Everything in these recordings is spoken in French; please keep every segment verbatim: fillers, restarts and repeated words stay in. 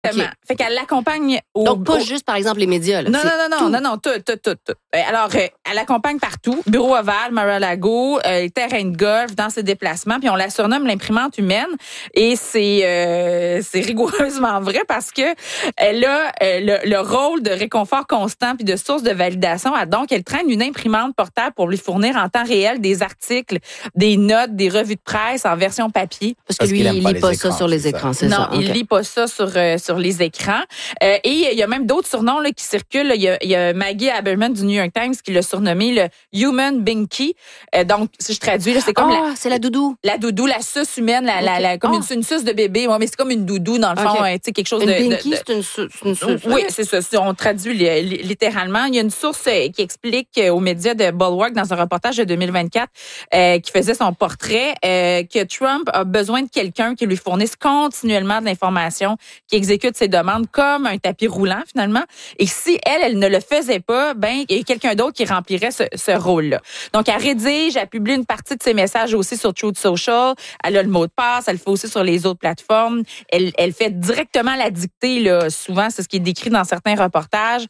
Exactement. Okay. Fait qu'elle l'accompagne au... Donc, pas au... juste, par exemple, les médias. Là. Non, C'est non, non, tout. non, non, non, tout, tout, tout, tout. Alors, euh, elle l'accompagne partout. Bureau ovale, Mar-a-Lago, euh, terrain de golf, dans ses déplacements. Puis on la surnomme l'imprimante humaine. Et c'est euh, c'est rigoureusement vrai parce que elle a euh, le, le rôle de réconfort constant puis de source de validation. Donc, elle traîne une imprimante portable pour lui fournir en temps réel des articles, des notes, des revues de presse en version papier. Parce que Parce lui, qu'il aime il pas lit les pas écrans, ça sur les c'est ça. écrans, c'est Non, ça? il OK. lit pas ça sur euh, sur les écrans. Euh, et il y a même d'autres surnoms là, qui circulent. Là. Il, y a, il y a Maggie Haberman du New York Times qui l'a surnommé le Human Binky. Euh, donc, si je traduis, là, c'est comme Ah, la, c'est la doudou. la doudou, la suce humaine, la, la, la, comme Ah. une, une suce de bébé. Ouais, mais c'est comme une doudou, dans le fond, OK. hein, tu sais, quelque chose Une de... de- binky, de- c'est une, sou- c'est une suce. Oui, c'est ça. Si on traduit li- li- littéralement. Il y a une source euh, qui explique euh, aux médias de Bulwark dans un reportage de deux mille vingt-quatre euh, qui faisait son portrait euh, que Trump a besoin de quelqu'un qui lui fournisse continuellement de l'information, qui exécute ses demandes comme un tapis roulant finalement. Et si elle, elle ne le faisait pas, ben il y a quelqu'un d'autre qui remplirait ce, ce rôle-là. Donc, elle rédige, elle publie une partie de ses messages aussi sur Truth Social. Elle a le mot de passe, elle le fait aussi sur les autres plateformes. Elle, elle fait directement la dictée, là. Souvent, c'est ce qui est décrit dans certains reportages.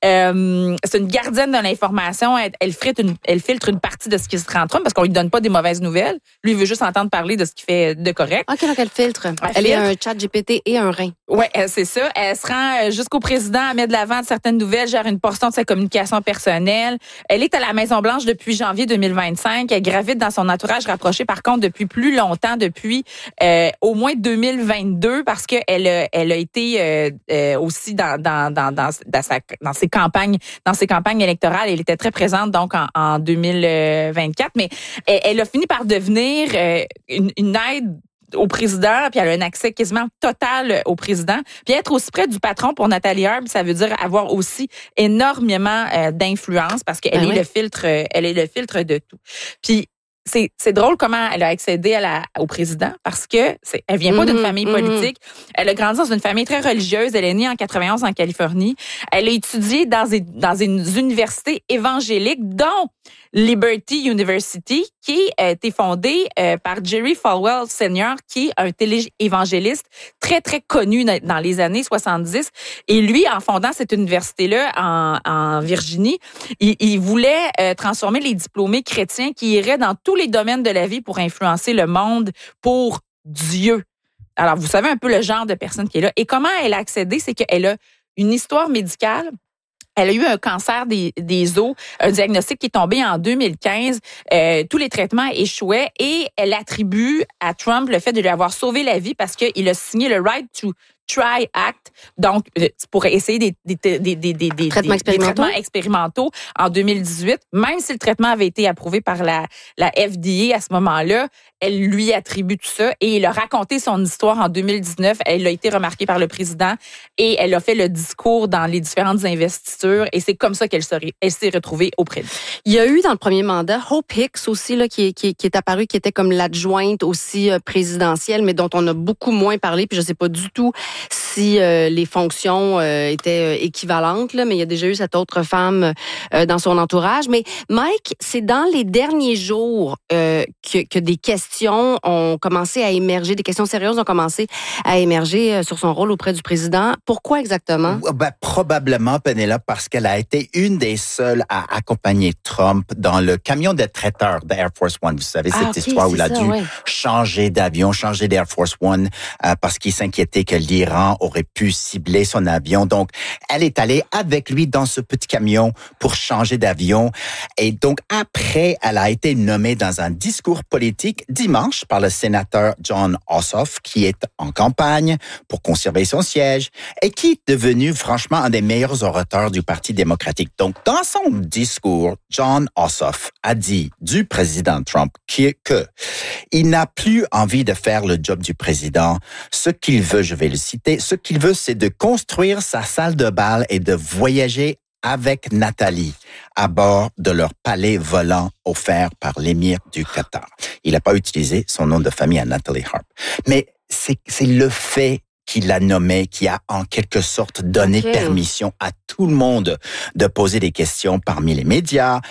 Euh, c'est une gardienne de l'information. Elle, elle, filtre une, elle filtre une partie de ce qui se rend Trump parce qu'on lui donne pas des mauvaises nouvelles. Lui, il veut juste entendre parler de ce qu'il fait de correct. OK, donc elle filtre. Elle Elle est filtre. un chat G P T et un rein. Ouais, euh, c'est ça. Elle se rend euh, jusqu'au président, elle met de l'avant de certaines nouvelles, gère une portion de sa communication personnelle. Elle est à la Maison-Blanche depuis janvier deux mille vingt-cinq. Elle gravite dans son entourage rapproché, par contre, depuis plus longtemps, depuis euh, au moins deux mille vingt-deux, parce qu'elle a, elle a été euh, euh, aussi dans, dans, dans, dans, dans, sa, dans ses campagnes, dans ses campagnes électorales. Elle était très présente donc en, en deux mille vingt-quatre, mais elle, elle a fini par devenir euh, une, une aide au président, puis elle a un accès quasiment total au président. Puis être aussi près du patron pour Nathalie Herb, ça veut dire avoir aussi énormément euh, d'influence parce qu'elle Ben est oui. le filtre, euh, elle est le filtre de tout. Puis c'est c'est drôle comment elle a accédé à la au président parce que c'est elle vient pas d'une Mhm, famille mhm. politique. Elle a grandi dans une famille très religieuse. Elle est née en quatre-vingt-onze en Californie. Elle a étudié dans des dans une université évangélique, dont Liberty University, qui a été fondée euh, par Jerry Falwell Senior, qui est un télé-évangéliste très, très connu dans les années soixante-dix. Et lui, en fondant cette université-là en, en Virginie, il, il voulait euh, transformer les diplômés chrétiens qui iraient dans tous les domaines de la vie pour influencer le monde pour Dieu. Alors, vous savez un peu le genre de personne qui est là. Et comment elle a accédé, c'est qu'elle a une histoire médicale. Elle a eu un cancer des, des os, un diagnostic qui est tombé en deux mille quinze. Euh, tous les traitements échouaient et elle attribue à Trump le fait de lui avoir sauvé la vie parce qu'il a signé le Right to Try Act, donc pour essayer des, des, des, des, des, des, Traitements des expérimentaux. traitements expérimentaux en deux mille dix-huit. Même si le traitement avait été approuvé par la, la F D A à ce moment-là, elle lui attribue tout ça et il a raconté son histoire en deux mille dix-neuf. Elle a été remarquée par le président et elle a fait le discours dans les différentes investitures et c'est comme ça qu'elle serait, elle s'est retrouvée auprès de lui. Il y a eu dans le premier mandat Hope Hicks aussi là, qui, est, qui, est, qui est apparue, qui était comme l'adjointe aussi euh, présidentielle, mais dont on a beaucoup moins parlé. Puis je sais pas du tout si euh, les fonctions euh, étaient euh, équivalentes, là, mais il y a déjà eu cette autre femme euh, dans son entourage. Mais Mike, c'est dans les derniers jours euh, que, que des questions ont commencé à émerger, des questions sérieuses ont commencé à émerger euh, sur son rôle auprès du président. Pourquoi exactement? Ben, probablement, Penelope, parce qu'elle a été une des seules à accompagner Trump dans le camion de traiteur d'Air Force One. Vous savez, cette Ah, okay, histoire où il a ça, dû ouais. changer d'avion, changer d'Air Force One euh, parce qu'il s'inquiétait que l'Iran aurait pu cibler son avion. Donc, elle est allée avec lui dans ce petit camion pour changer d'avion. Et donc, après, elle a été nommée dans un discours politique dimanche par le sénateur Jon Ossoff, qui est en campagne pour conserver son siège et qui est devenu, franchement, un des meilleurs orateurs du Parti démocratique. Donc, dans son discours, Jon Ossoff a dit du président Trump que, que il n'a plus envie de faire le job du président. Ce qu'il veut, je vais le citer, ce qu'il veut, c'est de construire sa salle de bal et de voyager avec Nathalie à bord de leur palais volant offert par l'émir du Qatar. Il n'a pas utilisé son nom de famille à Nathalie Harp. Mais c'est, c'est le fait qu'il l'a nommé, qui a en quelque sorte donné Okay. permission à tout le monde de poser des questions parmi les médias.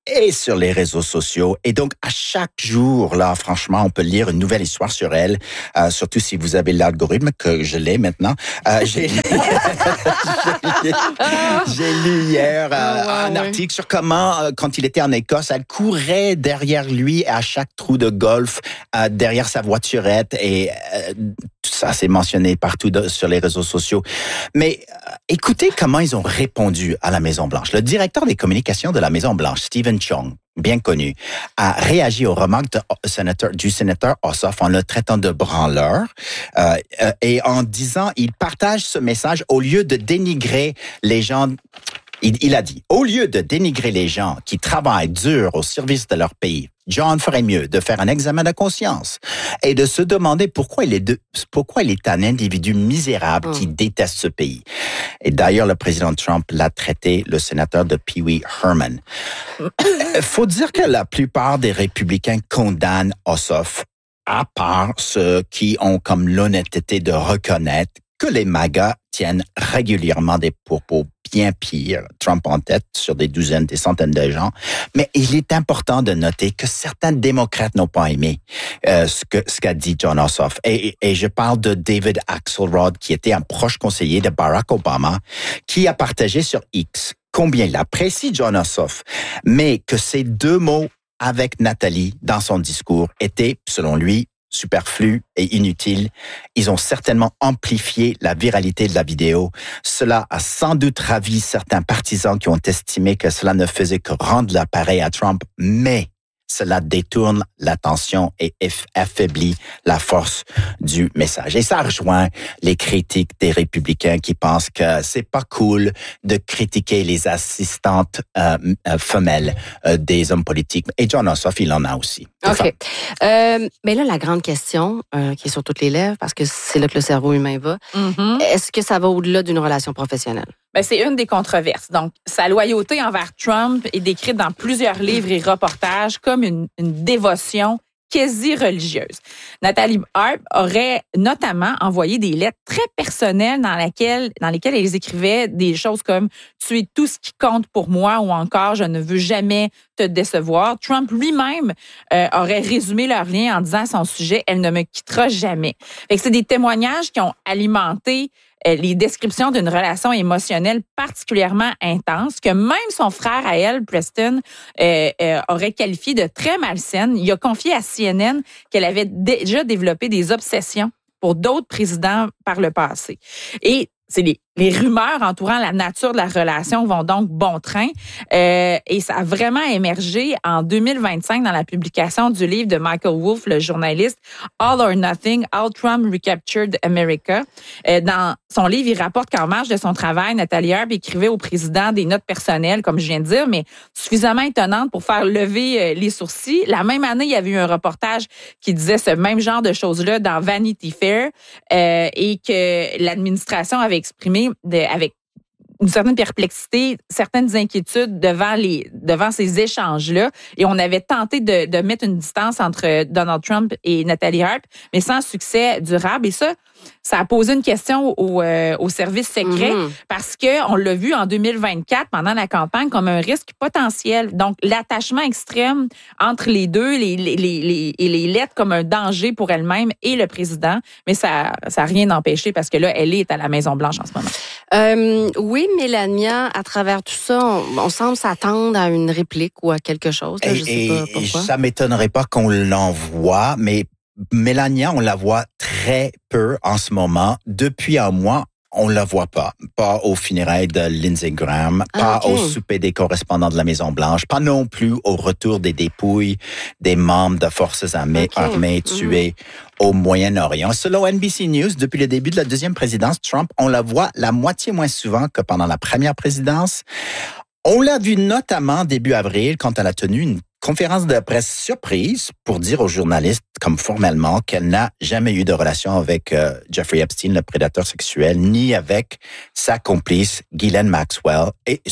et sur les réseaux sociaux. Et donc, à chaque jour, là, franchement, on peut lire une nouvelle histoire sur elle, euh, surtout si vous avez l'algorithme, que je l'ai maintenant. Euh, j'ai, j'ai, j'ai lu hier euh, oh, wow, un oui. article sur comment, euh, quand il était en Écosse, elle courait derrière lui à chaque trou de golf, euh, derrière sa voiturette, et euh, tout ça, c'est mentionné partout de, sur les réseaux sociaux. Mais euh, écoutez comment ils ont répondu à la Maison-Blanche. Le directeur des communications de la Maison-Blanche, Stephen Chung, bien connu, a réagi aux remarques de sénateur, du sénateur Ossoff en le traitant de branleur euh, et en disant il partage ce message au lieu de dénigrer les gens. Il, il a dit, au lieu de dénigrer les gens qui travaillent dur au service de leur pays, John ferait mieux de faire un examen de conscience et de se demander pourquoi il est, de, pourquoi il est un individu misérable qui déteste ce pays. Et d'ailleurs, le président Trump l'a traité, le sénateur, de Pee Wee Herman. Faut dire que la plupart des républicains condamnent Ossoff, à part ceux qui ont comme l'honnêteté de reconnaître que les MAGA tiennent régulièrement des propos bien pires, Trump en tête sur des douzaines, des centaines de gens. Mais il est important de noter que certains démocrates n'ont pas aimé euh, ce que ce qu'a dit Jon Ossoff. Et, et je parle de David Axelrod, qui était un proche conseiller de Barack Obama, qui a partagé sur X combien il apprécie Jon Ossoff, mais que ces deux mots avec Nathalie dans son discours étaient, selon lui, superflu et inutile. Ils ont certainement amplifié la viralité de la vidéo. Cela a sans doute ravi certains partisans qui ont estimé que cela ne faisait que rendre l'appareil à Trump, mais cela détourne l'attention et affaiblit la force du message. Et ça rejoint les critiques des républicains qui pensent que c'est pas cool de critiquer les assistantes euh, femelles euh, des hommes politiques. Et Jon Ossoff, il en a aussi. OK. Euh, mais là, la grande question euh, qui est sur toutes les lèvres, parce que c'est là que le cerveau humain va, mm-hmm. Est-ce que ça va au-delà d'une relation professionnelle? Ben, c'est une des controverses. Donc, sa loyauté envers Trump est décrite dans plusieurs livres et reportages comme une, une dévotion quasi religieuse. Nathalie Arp aurait notamment envoyé des lettres très personnelles dans, laquelle, dans lesquelles elle écrivait des choses comme « Tu es tout ce qui compte pour moi » ou encore « Je ne veux jamais te décevoir ». Trump lui-même euh, aurait résumé leur lien en disant à son sujet « Elle ne me quittera jamais ». Fait que c'est des témoignages qui ont alimenté les descriptions d'une relation émotionnelle particulièrement intense que même son frère à elle, Preston, euh, euh, aurait qualifié de très malsaine. Il a confié à C N N qu'elle avait déjà développé des obsessions pour d'autres présidents par le passé. Et c'est les, les rumeurs entourant la nature de la relation vont donc bon train. Euh, et ça a vraiment émergé en deux mille vingt-cinq dans la publication du livre de Michael Wolff, le journaliste All or Nothing, How Trump Recaptured America. Euh, dans son livre, il rapporte qu'en marge de son travail, Nathalie Arp écrivait au président des notes personnelles, comme je viens de dire, mais suffisamment étonnantes pour faire lever euh, les sourcils. La même année, il y avait eu un reportage qui disait ce même genre de choses-là dans Vanity Fair euh, et que l'administration avait exprimé de, avec une certaine perplexité, certaines inquiétudes devant les devant ces échanges-là. Et on avait tenté de, de mettre une distance entre Donald Trump et Nathalie Arp, mais sans succès durable. Et ça, ça a posé une question au, euh, au service secret mm-hmm. parce que on l'a vu en deux mille vingt-quatre pendant la campagne comme un risque potentiel. Donc l'attachement extrême entre les deux, les les les et les lettres comme un danger pour elle-même et le président. Mais ça ça a rien empêché parce que là elle est à la Maison Blanche en ce moment. Euh, oui, Mélania, à travers tout ça, on, on semble s'attendre à une réplique ou à quelque chose. Là, et, je sais pas pourquoi. Ça m'étonnerait pas qu'on l'envoie, mais Mélania, on la voit très peu en ce moment. Depuis un mois, on la voit pas. Pas aux funérailles de Lindsey Graham, pas ah, okay. au souper des correspondants de la Maison-Blanche, pas non plus au retour des dépouilles des membres de forces armées, okay. armées tués mm-hmm. au Moyen-Orient. Selon N B C News, depuis le début de la deuxième présidence, Trump, on la voit la moitié moins souvent que pendant la première présidence. On l'a vu notamment début avril quand elle a tenu une conférence de presse surprise pour dire aux journalistes, comme formellement, qu'elle n'a jamais eu de relation avec euh, Jeffrey Epstein, le prédateur sexuel, ni avec sa complice Ghislaine Maxwell, et ce,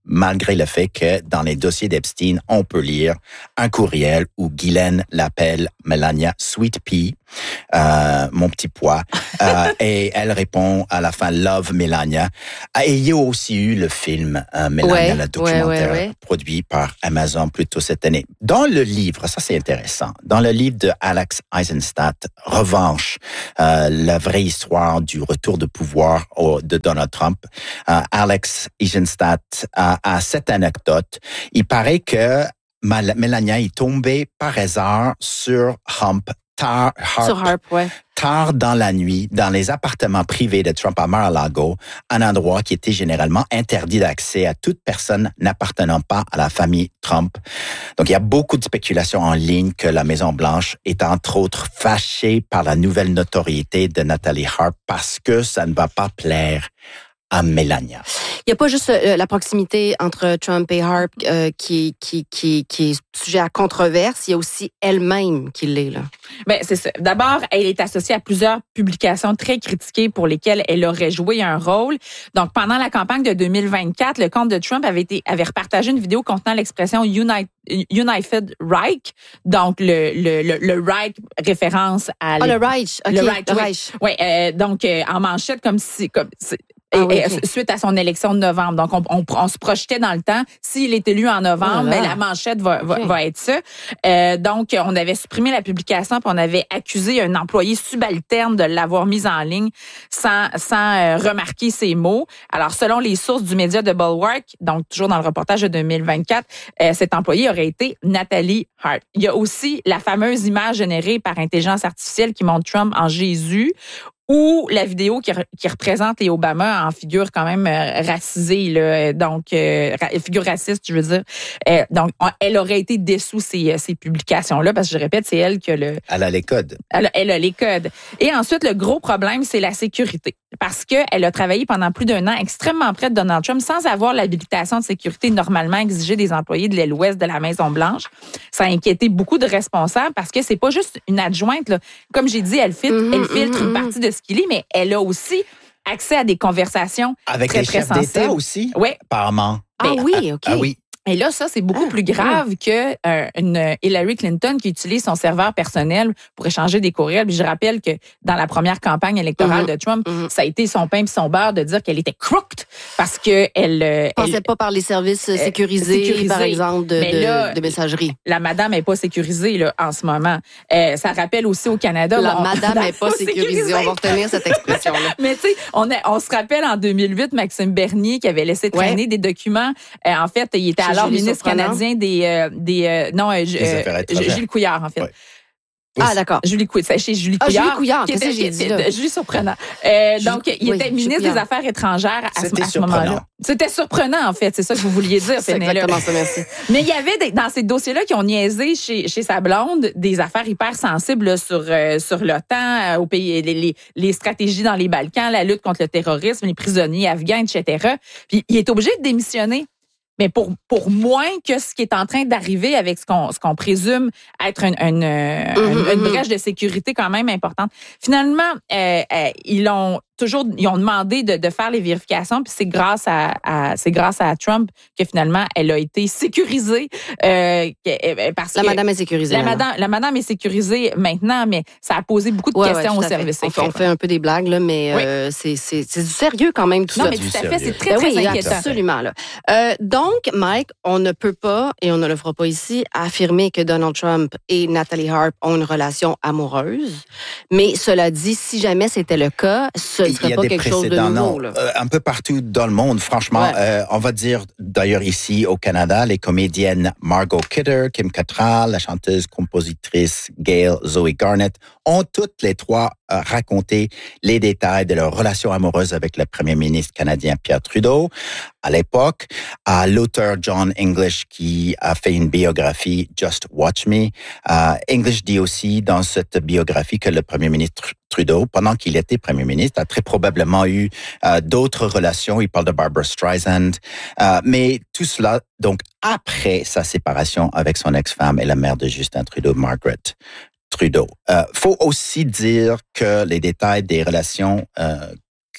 malgré le fait que dans les dossiers d'Epstein, on peut lire un courriel où Ghislaine l'appelle Melania Sweet Pea, euh, mon petit pois, euh, et elle répond à la fin Love Melania. Et il y a aussi eu le film euh, Melania, ouais, le documentaire ouais, ouais, ouais. produit par Amazon plus tôt cette année. Dans le livre, ça c'est intéressant, dans le livre de Alex Eisenstadt, Revanche, euh, la vraie histoire du retour de pouvoir au, de Donald Trump, euh, Alex Eisenstadt a, a cette anecdote. Il paraît que Melania est tombée par hasard sur Hump, Tar, Harp, Sur Harp, ouais. tard dans la nuit, dans les appartements privés de Trump à Mar-a-Lago, un endroit qui était généralement interdit d'accès à toute personne n'appartenant pas à la famille Trump. Donc, il y a beaucoup de spéculations en ligne que la Maison-Blanche est entre autres fâchée par la nouvelle notoriété de Natalie Harp parce que ça ne va pas plaire à Melania. Il n'y a pas juste euh, la proximité entre Trump et Harp euh, qui, qui, qui, qui est sujet à controverse, il y a aussi elle-même qui l'est, là. Ben, c'est ça. D'abord, elle est associée à plusieurs publications très critiquées pour lesquelles elle aurait joué un rôle. Donc, pendant la campagne de deux mille vingt-quatre, le compte de Trump avait été, avait repartagé une vidéo contenant l'expression United, United Reich. Donc, le, le, le, le Reich référence à... Ah, le Reich. OK, le Reich, le oui. Reich. Oui, euh, donc, euh, en manchette, comme si... Comme, Et, ah oui, et, okay. Suite à son élection de novembre. Donc, on, on, on se projetait dans le temps. S'il est élu en novembre, oh ben, la manchette va, okay. va, va être ça. Euh, donc, on avait supprimé la publication puis on avait accusé un employé subalterne de l'avoir mise en ligne sans, sans euh, remarquer ses mots. Alors, selon les sources du média de Bulwark, donc toujours dans le reportage de deux mille vingt-quatre, euh, cet employé aurait été Natalie Harp. Il y a aussi la fameuse image générée par intelligence artificielle qui montre Trump en Jésus, ou la vidéo qui, qui représente les Obama en figure quand même euh, racisée, là, donc euh, figure raciste, je veux dire. Euh, donc, on, elle aurait été dessous ces, ces publications-là, parce que je répète, c'est elle que le... Elle a les codes. Elle, elle a les codes. Et ensuite, le gros problème, c'est la sécurité. Parce qu'elle a travaillé pendant plus d'un an extrêmement près de Donald Trump sans avoir l'habilitation de sécurité normalement exigée des employés de l'aile ouest de la Maison-Blanche. Ça a inquiété beaucoup de responsables parce que c'est pas juste une adjointe, là. Comme j'ai dit, elle filtre, mm-hmm, elle filtre mm-hmm. une partie de ce qu'il est, mais elle a aussi accès à des conversations avec très, les très chefs sensibles. d'État aussi, oui. apparemment. Ah mais, oui, OK. Ah, ah oui. Et là, ça, c'est beaucoup ah, plus grave oui. que euh, une Hillary Clinton qui utilise son serveur personnel pour échanger des courriels. Puis je rappelle que dans la première campagne électorale mm-hmm. de Trump, mm-hmm. ça a été son pain et son beurre de dire qu'elle était crooked parce que elle euh, passait elle, pas par les services euh, sécurisés, sécurisés, par exemple, de, de, là, de messagerie. La madame est pas sécurisée là en ce moment. Euh, ça rappelle aussi au Canada. La on, madame est pas sécurisée. sécurisée. On va retenir cette expression-là. Mais tu sais, on, on se rappelle en deux mille huit, Maxime Bernier qui avait laissé traîner ouais. des documents. Euh, en fait, il était Chez alors Julie ministre Surprenant. canadien des euh, des euh, non euh, euh, Gilles Couillard en fait. Ouais. Ah, d'accord. Julie Couillard, chez Julie ah, Couillard. Julie Couillard, qu'est-ce que j'ai dit là? Julie Surprenant. Euh, Julie, donc, il oui, était ministre Couillard. des Affaires étrangères à C'était ce, à ce moment-là. C'était surprenant, en fait. C'est ça que vous vouliez dire, C'est exactement ça, merci. Mais il y avait des, dans ces dossiers-là qui ont niaisé chez, chez sa blonde des affaires hyper sensibles là, sur, euh, sur l'OTAN, euh, au pays, les, les, les stratégies dans les Balkans, la lutte contre le terrorisme, les prisonniers afghans, et cetera. Puis, il est obligé de démissionner. Mais pour pour moins que ce qui est en train d'arriver avec ce qu'on ce qu'on présume être une une, mm-hmm. une, une brèche de sécurité quand même importante. Finalement, euh, euh, ils ont toujours ils ont demandé de, de faire les vérifications, puis c'est grâce à, à c'est grâce à Trump que finalement elle a été sécurisée euh, parce la que madame est sécurisée. La madame la madame est sécurisée maintenant, mais ça a posé beaucoup de ouais, questions ouais, au service fait. secret. On fait un peu des blagues là, mais oui. euh, c'est c'est c'est du sérieux quand même tout non, ça. Non, mais tout à fait, c'est très ben très oui, inquiétant. Absolument là. Euh, donc Mike, on ne peut pas et on ne le fera pas ici affirmer que Donald Trump et Natalie Harp ont une relation amoureuse, mais cela dit, si jamais c'était le cas, ce ne serait pas quelque chose de nouveau. Là. Euh, un peu partout dans le monde, franchement. Ouais. Euh, on va dire, d'ailleurs, ici au Canada, les comédiennes Margot Kidder, Kim Cattrall, la chanteuse, compositrice Gail Zoe Garnett ont toutes les trois euh, raconté les détails de leur relation amoureuse avec le premier ministre canadien Pierre Trudeau. À l'époque, à l'auteur John English qui a fait une biographie Just Watch Me. Euh, English dit aussi dans cette biographie que le premier ministre Trudeau, pendant qu'il était premier ministre, a très probablement eu euh, d'autres relations. Il parle de Barbara Streisand. Euh, mais tout cela, donc, après sa séparation avec son ex-femme et la mère de Justin Trudeau, Margaret Trudeau. Euh, faut aussi dire que les détails des relations euh,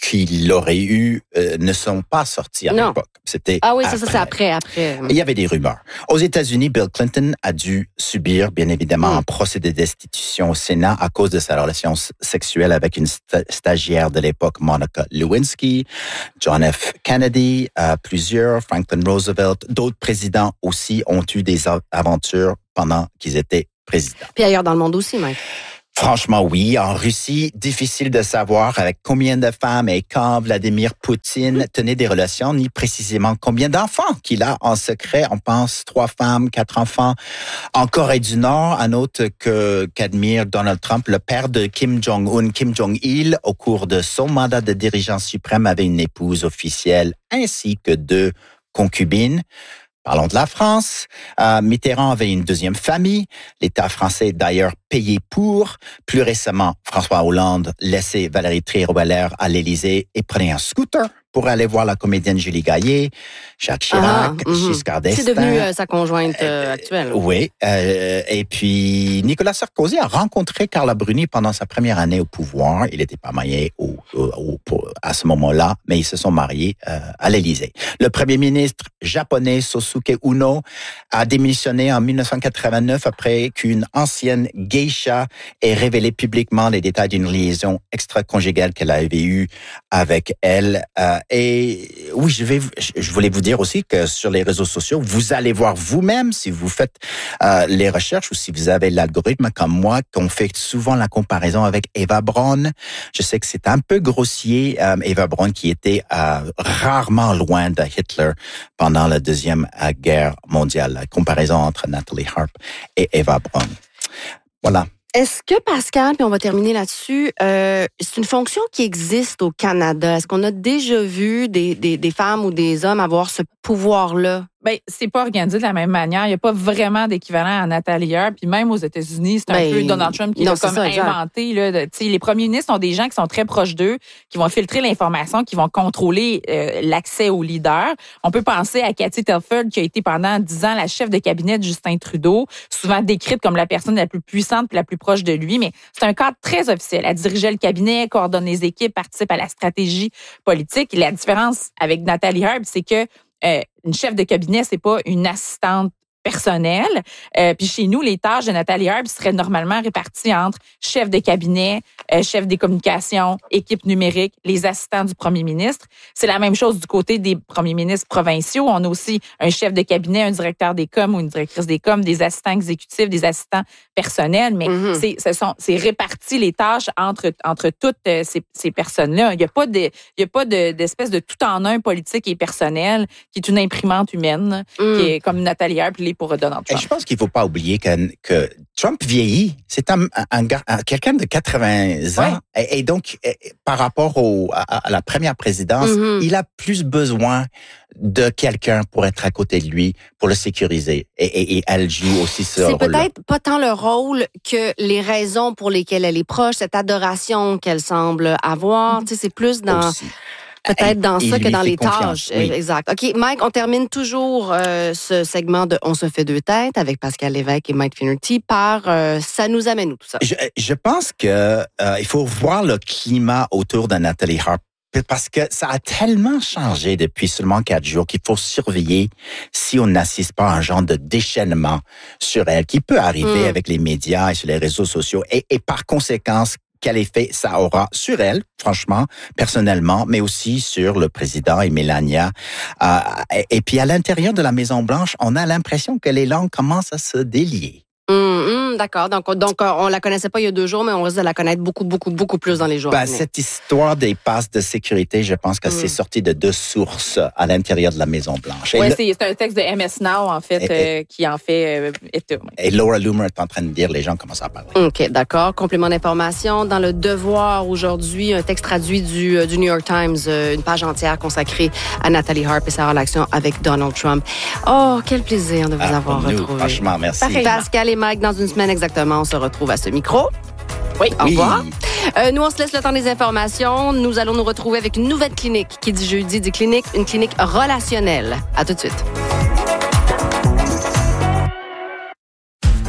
qu'il aurait eu euh, ne sont pas sortis à non. l'époque. C'était ah oui, après. ça, ça c'est après, après. Il y avait des rumeurs. Aux États-Unis, Bill Clinton a dû subir, bien évidemment, mm. un procès de destitution au Sénat à cause de sa relation sexuelle avec une sta- stagiaire de l'époque, Monica Lewinsky, John F. Kennedy, euh, plusieurs, Franklin Roosevelt, d'autres présidents aussi ont eu des aventures pendant qu'ils étaient présidents. Puis ailleurs dans le monde aussi, Mike. Franchement, oui. En Russie, difficile de savoir avec combien de femmes et quand Vladimir Poutine tenait des relations, ni précisément combien d'enfants qu'il a en secret. On pense trois femmes, quatre enfants. En Corée du Nord, un autre que, qu'admire Donald Trump, le père de Kim Jong-un, Kim Jong-il, au cours de son mandat de dirigeant suprême, avait une épouse officielle ainsi que deux concubines. Parlons de la France. Euh, Mitterrand avait une deuxième famille. L'État français est d'ailleurs payé pour. Plus récemment, François Hollande laissait Valérie Trierweiler à l'Élysée et prenait un scooter pour aller voir la comédienne Julie Gaillet, Jacques Chirac, ah, mm-hmm. Giscard d'Estaing. C'est devenu euh, sa conjointe euh, actuelle. Euh, oui. Euh, et puis, Nicolas Sarkozy a rencontré Carla Bruni pendant sa première année au pouvoir. Il n'était pas marié au, au, au, à ce moment-là, mais ils se sont mariés euh, à l'Élysée. Le premier ministre japonais Sosuke Uno a démissionné en dix-neuf cent quatre-vingt-neuf après qu'une ancienne geisha ait révélé publiquement les détails d'une liaison extra-conjugale qu'elle avait eue avec elle. Euh, Et oui, je vais, je voulais vous dire aussi que sur les réseaux sociaux, vous allez voir vous-même si vous faites euh, les recherches ou si vous avez l'algorithme comme moi, qu'on fait souvent la comparaison avec Eva Braun. Je sais que c'est un peu grossier, euh, Eva Braun qui était euh, rarement loin de Hitler pendant la deuxième euh, guerre mondiale. La comparaison entre Natalie Harp et Eva Braun. Voilà. Est-ce que, Pascal, puis on va terminer là-dessus, euh, c'est une fonction qui existe au Canada? Est-ce qu'on a déjà vu des, des, des femmes ou des hommes avoir ce pouvoir-là? Ben, c'est pas organisé de la même manière. Il n'y a pas vraiment d'équivalent à Nathalie Arp. Puis même aux États-Unis, c'est un ben, peu Donald Trump qui l'a comme ça, inventé. Là, de, les premiers ministres sont des gens qui sont très proches d'eux, qui vont filtrer l'information, qui vont contrôler euh, l'accès aux leaders. On peut penser à Cathy Telford, qui a été pendant dix ans la chef de cabinet de Justin Trudeau, souvent décrite comme la personne la plus puissante et la plus proche de lui. Mais c'est un cadre très officiel. Elle dirigeait le cabinet, coordonne les équipes, participe à la stratégie politique. Et la différence avec Nathalie Arp, c'est que Euh, une chef de cabinet, c'est pas une assistante personnelle. Euh, puis chez nous, les tâches de Nathalie Arp seraient normalement réparties entre chef de cabinet, euh, chef des communications, équipe numérique, les assistants du premier ministre. C'est la même chose du côté des premiers ministres provinciaux. On a aussi un chef de cabinet, un directeur des coms ou une directrice des coms, des assistants exécutifs, des assistants personnels. Mais mm-hmm. c'est, ce sont, c'est réparti les tâches entre, entre toutes ces, ces personnes-là. Il n'y a pas de, il y a pas de, d'espèce de tout en un politique et personnel qui est une imprimante humaine, mm. qui est comme Nathalie Arp pour Donald Trump. Et je pense qu'il ne faut pas oublier que, que Trump vieillit. C'est un, un, un, quelqu'un de quatre-vingts ans. Ouais. Et, et donc, et, par rapport au, à, à la première présidence, mm-hmm. il a plus besoin de quelqu'un pour être à côté de lui, pour le sécuriser. Et, et, et elle joue aussi ce rôle-là. C'est peut-être pas tant le rôle que les raisons pour lesquelles elle est proche, cette adoration qu'elle semble avoir. Mm-hmm. Tu sais, c'est plus dans... Aussi. Peut-être dans ça que dans les tâches. Oui. Exact. OK, Mike, on termine toujours euh, ce segment de On se fait deux têtes avec Pascal Lévesque et Mike Finnerty par euh, ça nous amène où tout ça? Je, je pense que euh, il faut voir le climat autour de Nathalie Harp. Parce que ça a tellement changé depuis seulement quatre jours qu'il faut surveiller si on n'assiste pas à un genre de déchaînement sur elle qui peut arriver mm. avec les médias et sur les réseaux sociaux. Et, et par conséquent, quel effet ça aura sur elle, franchement, personnellement, mais aussi sur le président et Melania. Euh, et, et puis à l'intérieur de la Maison-Blanche, on a l'impression que les langues commencent à se délier. Mmh, mmh, d'accord. Donc, donc, on la connaissait pas il y a deux jours, mais on risque de la connaître beaucoup, beaucoup, beaucoup plus dans les jours. Ben, cette histoire des passes de sécurité, je pense que mmh. c'est sorti de deux sources à l'intérieur de la Maison-Blanche. Oui, c'est, c'est un texte de M S Now, en fait, et, euh, qui en fait euh, état. Et Laura Loomer est en train de dire, les gens commencent à parler. OK, d'accord. Complément d'information. Dans le Devoir, aujourd'hui, un texte traduit du, euh, du New York Times, euh, une page entière consacrée à Nathalie Harp et sa relation avec Donald Trump. Oh, quel plaisir de vous ah, avoir nous, retrouvé. Franchement, merci. Pareil. Pascal et Mike, dans une semaine exactement, on se retrouve à ce micro. Oui, au oui. revoir. Euh, nous, on se laisse le temps des informations. Nous allons nous retrouver avec une nouvelle clinique. Qui dit jeudi dit clinique, une clinique relationnelle. À tout de suite.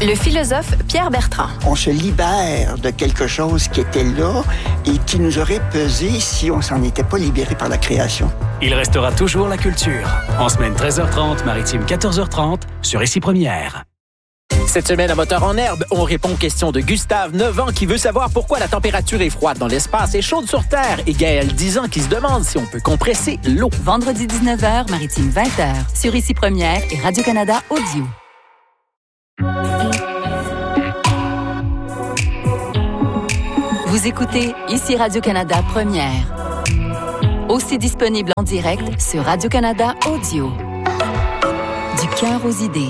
Le philosophe Pierre Bertrand. On se libère de quelque chose qui était là et qui nous aurait pesé si on s'en était pas libéré par la création. Il restera toujours la culture. En semaine treize heures trente, maritime quatorze heures trente, sur Ici Première. Cette semaine à Moteur en herbe, on répond aux questions de Gustave, neuf ans, qui veut savoir pourquoi la température est froide dans l'espace et chaude sur Terre. Et Gaël, dix ans, qui se demande si on peut compresser l'eau. Vendredi dix-neuf heures, maritime vingt heures, sur Ici Première et Radio-Canada Audio. Vous écoutez Ici Radio-Canada Première. Aussi disponible en direct sur Radio-Canada Audio. Du cœur aux idées.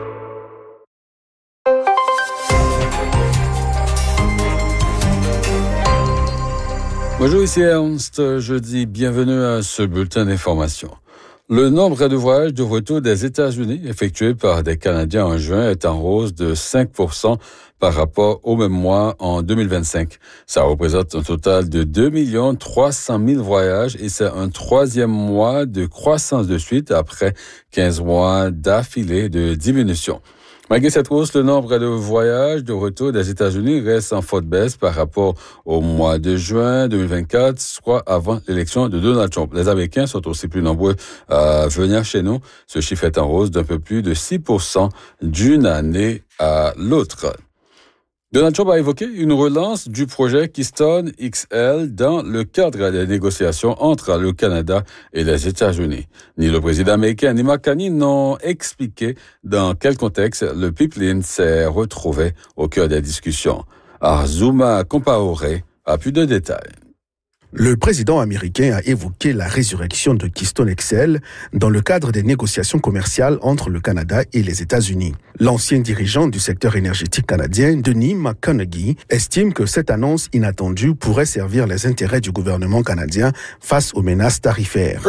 Bonjour, ici Ernst. Je dis bienvenue à ce bulletin d'information. Le nombre de voyages de retour des États-Unis effectués par des Canadiens en juin est en hausse de cinq pour cent par rapport au même mois en deux mille vingt-cinq. Ça représente un total de deux millions trois cent mille voyages et c'est un troisième mois de croissance de suite après quinze mois d'affilée de diminution. Malgré cette hausse, le nombre de voyages de retour des États-Unis reste en forte baisse par rapport au mois de juin deux mille vingt-quatre, soit avant l'élection de Donald Trump. Les Américains sont aussi plus nombreux à venir chez nous. Ce chiffre est en hausse d'un peu plus de six pour cent d'une année à l'autre. Donald Trump a évoqué une relance du projet Keystone X L dans le cadre des négociations entre le Canada et les États-Unis. Ni le président américain ni Mark Carney n'ont expliqué dans quel contexte le pipeline s'est retrouvé au cœur des discussions. Arzouma Compaoré a plus de détails. Le président américain a évoqué la résurrection de Keystone X L dans le cadre des négociations commerciales entre le Canada et les États-Unis. L'ancien dirigeant du secteur énergétique canadien, Denis McConaughey, estime que cette annonce inattendue pourrait servir les intérêts du gouvernement canadien face aux menaces tarifaires.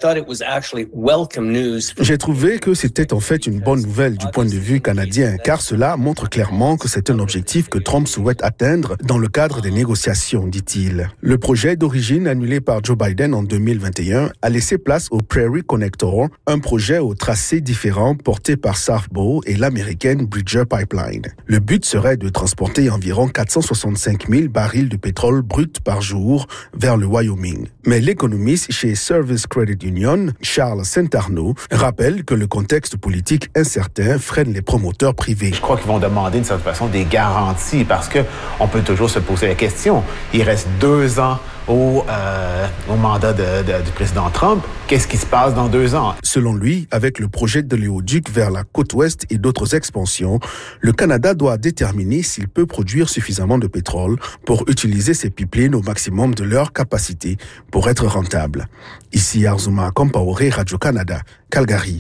J'ai trouvé que c'était en fait une bonne nouvelle du point de vue canadien, car cela montre clairement que c'est un objectif que Trump souhaite atteindre dans le cadre des négociations, dit-il. Le projet de d'origine annulé par Joe Biden en deux mille vingt et un, a laissé place au Prairie Connector, un projet au tracé différent porté par South Bow et l'américaine Bridger Pipeline. Le but serait de transporter environ quatre cent soixante-cinq mille barils de pétrole brut par jour vers le Wyoming. Mais l'économiste chez Service Credit Union, Charles Saint-Arnaud, rappelle que le contexte politique incertain freine les promoteurs privés. Je crois qu'ils vont demander d'une certaine façon des garanties parce que on peut toujours se poser la question. Il reste deux ans Au, euh, au mandat de, de, du président Trump. Qu'est-ce qui se passe dans deux ans? Selon lui, avec le projet de l'éoduc vers la côte ouest et d'autres expansions, le Canada doit déterminer s'il peut produire suffisamment de pétrole pour utiliser ces pipelines au maximum de leur capacité pour être rentable. Ici Arzouma Compaoré, Radio-Canada, Calgary.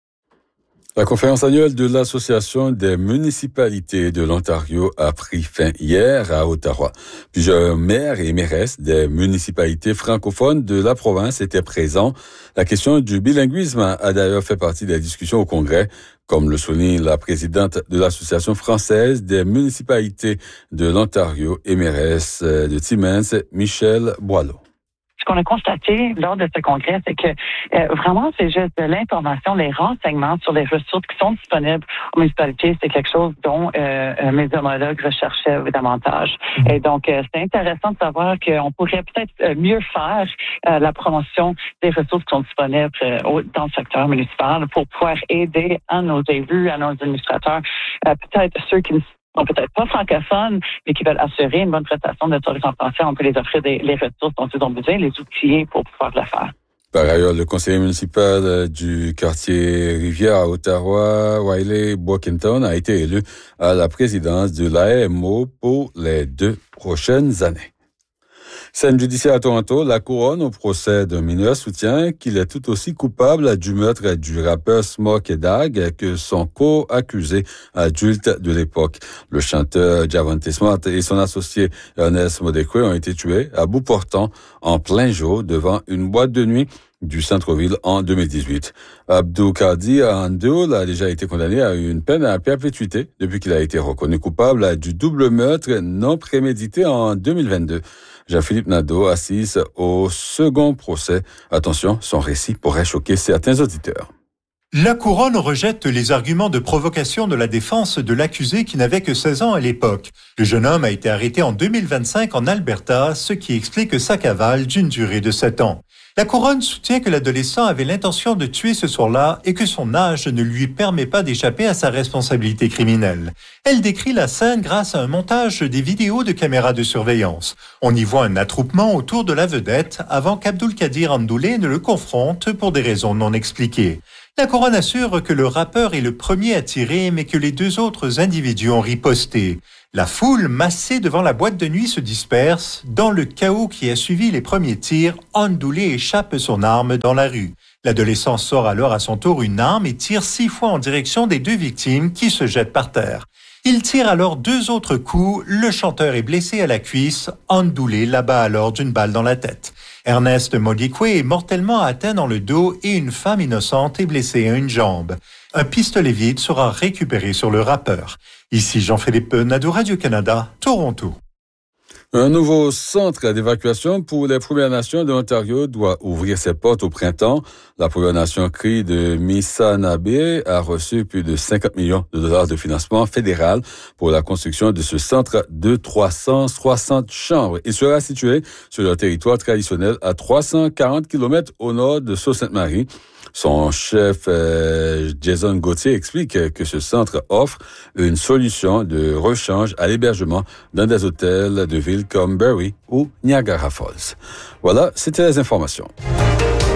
La conférence annuelle de l'Association des municipalités de l'Ontario a pris fin hier à Ottawa. Plusieurs maires et mairesses des municipalités francophones de la province étaient présents. La question du bilinguisme a d'ailleurs fait partie des discussions au Congrès, comme le souligne la présidente de l'Association française des municipalités de l'Ontario et mairesse de Timmins, Michèle Boileau. Ce qu'on a constaté lors de ce congrès, c'est que euh, vraiment, c'est juste de l'information, les renseignements sur les ressources qui sont disponibles aux municipalités. C'est quelque chose dont euh, mes homologues recherchaient davantage. Et donc, euh, c'est intéressant de savoir qu'on pourrait peut-être mieux faire euh, la promotion des ressources qui sont disponibles euh, dans le secteur municipal pour pouvoir aider à nos élus, à nos administrateurs, euh, peut-être ceux qui ne sont peut-être pas francophones, mais qui veulent assurer une bonne prestation de service en français. On peut les offrir des, les ressources dont ils ont besoin, les outils pour pouvoir le faire. Par ailleurs, le conseiller municipal du quartier Rivière à Ottawa, Wiley Boakington, a été élu à la présidence de l'A M O pour les deux prochaines années. Scène judiciaire à Toronto, la couronne au procès d'un mineur soutient qu'il est tout aussi coupable du meurtre du rappeur Smokey Dag que son co-accusé adulte de l'époque. Le chanteur Javante Smart et son associé Ernest Modekwe ont été tués à bout portant en plein jour devant une boîte de nuit du centre-ville en deux mille dix-huit. Abdou Kadi Andoul a déjà été condamné à une peine à perpétuité depuis qu'il a été reconnu coupable du double meurtre non prémédité en deux mille vingt-deux. Jean-Philippe Nadeau assiste au second procès. Attention, son récit pourrait choquer certains auditeurs. La couronne rejette les arguments de provocation de la défense de l'accusé qui n'avait que seize ans à l'époque. Le jeune homme a été arrêté en deux mille vingt-cinq en Alberta, ce qui explique sa cavale d'une durée de sept ans. La couronne soutient que l'adolescent avait l'intention de tuer ce soir-là et que son âge ne lui permet pas d'échapper à sa responsabilité criminelle. Elle décrit la scène grâce à un montage des vidéos de caméras de surveillance. On y voit un attroupement autour de la vedette avant qu'Abdulkadir Andoulé ne le confronte pour des raisons non expliquées. La couronne assure que le rappeur est le premier à tirer, mais que les deux autres individus ont riposté. La foule massée devant la boîte de nuit se disperse. Dans le chaos qui a suivi les premiers tirs, Andoulé échappe son arme dans la rue. L'adolescent sort alors à son tour une arme et tire six fois en direction des deux victimes qui se jettent par terre. Il tire alors deux autres coups. Le chanteur est blessé à la cuisse. Andoulé l'abat alors d'une balle dans la tête. Ernest Modikwe est mortellement atteint dans le dos et une femme innocente est blessée à une jambe. Un pistolet vide sera récupéré sur le rappeur. Ici Jean-Philippe Nadeau, Radio-Canada, Toronto. Un nouveau centre d'évacuation pour les Premières Nations de l'Ontario doit ouvrir ses portes au printemps. La Première Nation Cri de Missanabie a reçu plus de cinquante millions de dollars de financement fédéral pour la construction de ce centre de trois cent soixante chambres. Il sera situé sur leur territoire traditionnel à trois cent quarante kilomètres au nord de Sault-Sainte-Marie. Son chef, euh, Jason Gauthier, explique que ce centre offre une solution de rechange à l'hébergement dans des hôtels de villes comme Barrie ou Niagara Falls. Voilà, c'était les informations.